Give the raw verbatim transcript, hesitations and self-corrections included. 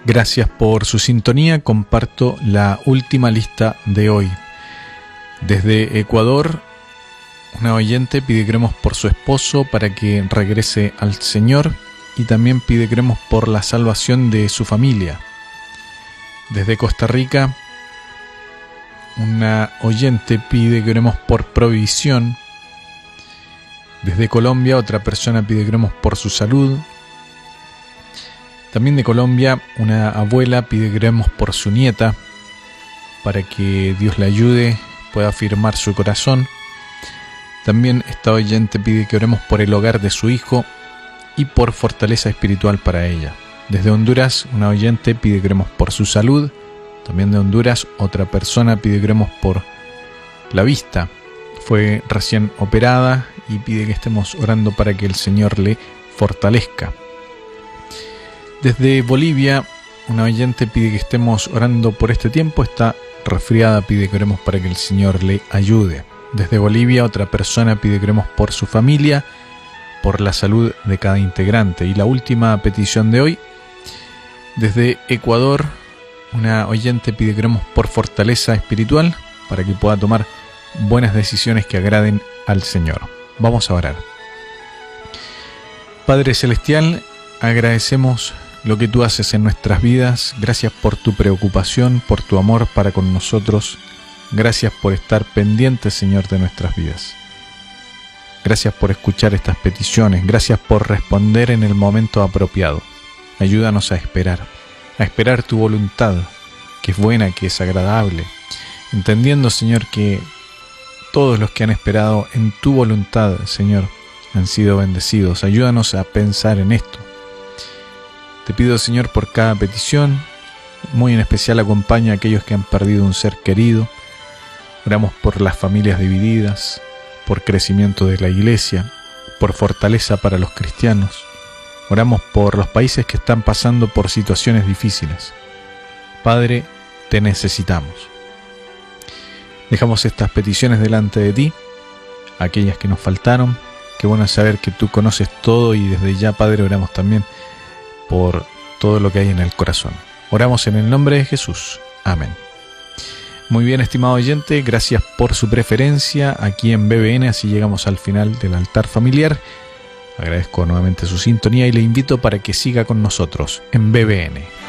Gracias por su sintonía. Comparto la última lista de hoy. Desde Ecuador, una oyente pide que oremos por su esposo para que regrese al Señor y también pide que oremos por la salvación de su familia. Desde Costa Rica, una oyente pide que oremos por provisión. Desde Colombia, otra persona pide que oremos por su salud. También de Colombia, una abuela pide que oremos por su nieta para que Dios le ayude, pueda afirmar su corazón. También esta oyente pide que oremos por el hogar de su hijo y por fortaleza espiritual para ella. Desde Honduras, una oyente pide que oremos por su salud. También de Honduras, otra persona pide que oremos por la vista. Fue recién operada y pide que estemos orando para que el Señor le fortalezca. Desde Bolivia, una oyente pide que estemos orando por este tiempo. Está resfriada, pide que oremos para que el Señor le ayude. Desde Bolivia, otra persona pide que oremos por su familia, por la salud de cada integrante. Y la última petición de hoy, desde Ecuador, una oyente pide que oremos por fortaleza espiritual para que pueda tomar buenas decisiones que agraden al Señor. Vamos a orar. Padre Celestial, agradecemos lo que tú haces en nuestras vidas. Gracias por tu preocupación, por tu amor para con nosotros. Gracias por estar pendiente, Señor, de nuestras vidas. Gracias por escuchar estas peticiones. Gracias por responder en el momento apropiado. Ayúdanos a esperar, a esperar tu voluntad, que es buena, que es agradable. Entendiendo, Señor, que todos los que han esperado en tu voluntad, Señor, han sido bendecidos. Ayúdanos a pensar en esto. Te pido, Señor, por cada petición, muy en especial acompaña a aquellos que han perdido un ser querido. Oramos por las familias divididas, por crecimiento de la iglesia, por fortaleza para los cristianos. Oramos por los países que están pasando por situaciones difíciles. Padre, te necesitamos. Dejamos estas peticiones delante de ti, aquellas que nos faltaron. Qué bueno saber que tú conoces todo y desde ya, Padre, oramos también por todo lo que hay en el corazón. Oramos en el nombre de Jesús. Amén. Muy bien, estimado oyente, gracias por su preferencia aquí en B B N. Así llegamos al final del altar familiar. Agradezco nuevamente su sintonía y le invito para que siga con nosotros en B B N.